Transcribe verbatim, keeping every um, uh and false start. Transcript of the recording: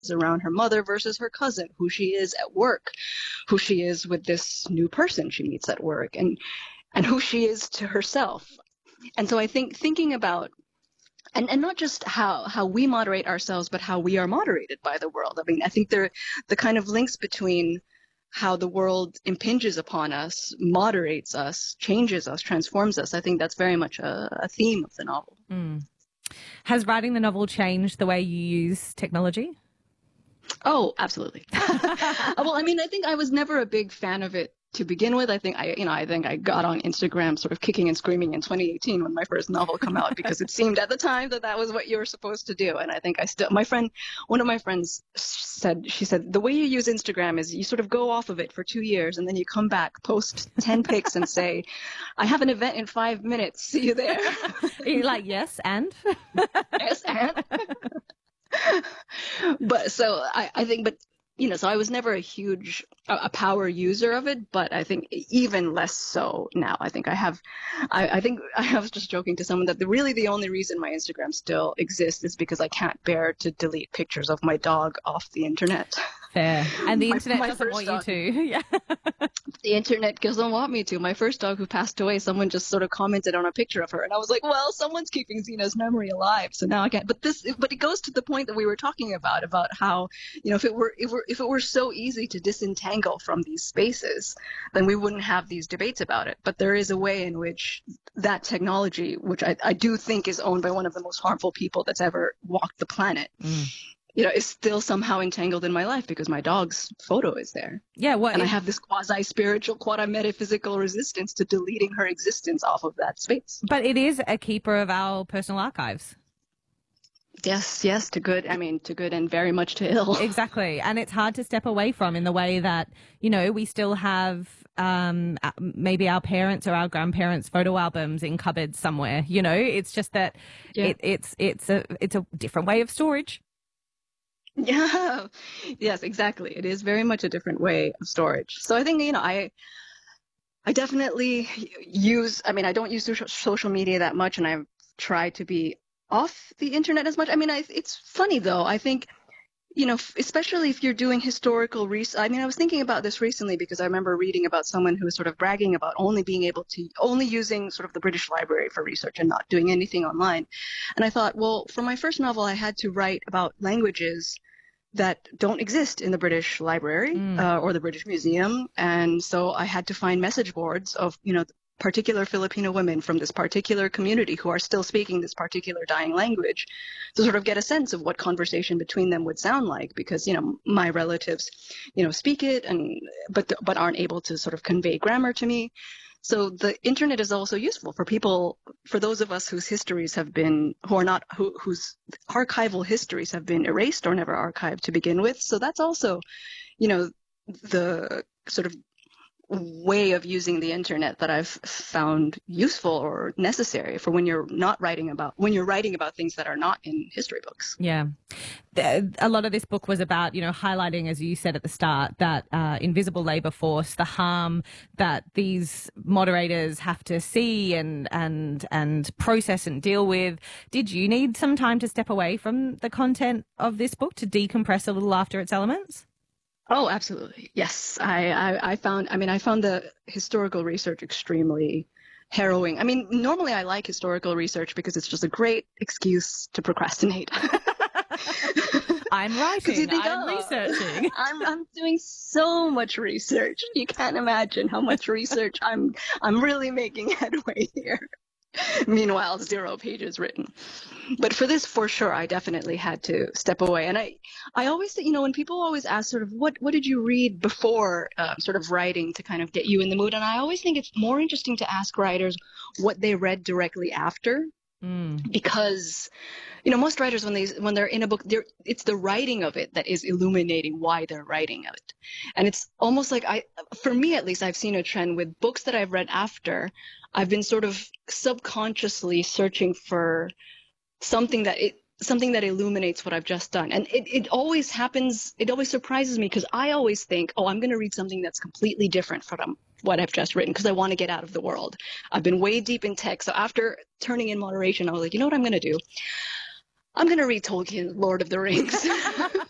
around her mother versus her cousin, who she is at work, who she is with this new person she meets at work, and and who she is to herself. And so I think thinking about and, and not just how, how we moderate ourselves, but how we are moderated by the world. I mean, I think there the kind of links between how the world impinges upon us, moderates us, changes us, transforms us. I think that's very much a, a theme of the novel. Mm. Has writing the novel changed the way you use technology? Oh, absolutely. Well, I mean, I think I was never a big fan of it to begin with. I think I, you know, I think I got on Instagram sort of kicking and screaming in twenty eighteen when my first novel came out, because it seemed at the time that that was what you were supposed to do. And I think I still, my friend, one of my friends said, she said, the way you use Instagram is you sort of go off of it for two years and then you come back, post ten pics and say, I have an event in five minutes. See you there. Are you like, yes, and? Yes, and? But so I, I think, but you know, so I was never a huge a power user of it, but I think even less so now. I think I have, I, I think I was just joking to someone that the, really the only reason my Instagram still exists is because I can't bear to delete pictures of my dog off the internet. Fair. And the My- internet my doesn't first want you dog- to. Yeah. The internet doesn't want me to. My first dog who passed away, someone just sort of commented on a picture of her, and I was like, well, someone's keeping Xena's memory alive, so now I can't. But this, but it goes to the point that we were talking about, about how, you know, if it were, if, were, if it were so easy to disentangle from these spaces, then we wouldn't have these debates about it. But there is a way in which that technology, which I, I do think is owned by one of the most harmful people that's ever walked the planet, Mm. you know, is still somehow entangled in my life because my dog's photo is there. Yeah. Well, And I it- have this quasi-spiritual, quasi-metaphysical resistance to deleting her existence off of that space. but it is a keeper of our personal archives. Yes, yes, to good. I mean, to good and very much to ill. Exactly. And it's hard to step away from in the way that, you know, we still have um, uh, maybe our parents or our grandparents' photo albums in cupboards somewhere. You know, it's just that Yeah. it, it's it's a it's a different way of storage. Yeah, yes, exactly. It is very much a different way of storage. So I think, you know, I I definitely use, I mean, I don't use social social media that much, and I try to be off the internet as much. I mean, I, it's funny though. I think, you know, f- especially if you're doing historical research. I mean, I was thinking about this recently because I remember reading about someone who was sort of bragging about only being able to, only using sort of the British Library for research and not doing anything online. And I thought, well, for my first novel, I had to write about languages that don't exist in the British Library Mm. uh, or the British Museum. And so I had to find message boards of, you know, particular Filipino women from this particular community who are still speaking this particular dying language to sort of get a sense of what conversation between them would sound like, because, you know, my relatives, you know, speak it and but but aren't able to sort of convey grammar to me. So the internet is also useful for people, for those of us whose histories have been, who are not, who, whose archival histories have been erased or never archived to begin with. So that's also, you know, the sort of way of using the internet that I've found useful or necessary for when you're not writing about, when you're writing about things that are not in history books. Yeah. The- A lot of this book was about, you know, highlighting, as you said at the start, that uh, invisible labour force, the harm that these moderators have to see and, and, and process and deal with. Did you need some time to step away from the content of this book to decompress a little after its elements? Oh, absolutely. Yes. I, I, I found, I mean, I found the historical research extremely harrowing. I mean, normally I like historical research because it's just a great excuse to procrastinate. I'm writing, you think, I'm oh, researching. I'm, I'm doing so much research. You can't imagine how much research I'm, I'm really making headway here. Meanwhile, zero pages written. But for this, for sure, I definitely had to step away. And I, I always, you know, when people always ask sort of what, what did you read before uh, sort of writing to kind of get you in the mood? And I always think it's more interesting to ask writers what they read directly after. Mm. Because, you know, most writers, when they when they're in a book, they're, it's the writing of it that is illuminating why they're writing it. And it's almost like I, for me at least, I've seen a trend with books that I've read after. I've been sort of subconsciously searching for something that it something that illuminates what I've just done. And it, it always happens, it always surprises me because I always think, oh, I'm going to read something that's completely different from what I've just written because I want to get out of the world. I've been way deep in text. So after turning in moderation, I was like, you know what I'm going to do? I'm going to read Tolkien's Lord of the Rings.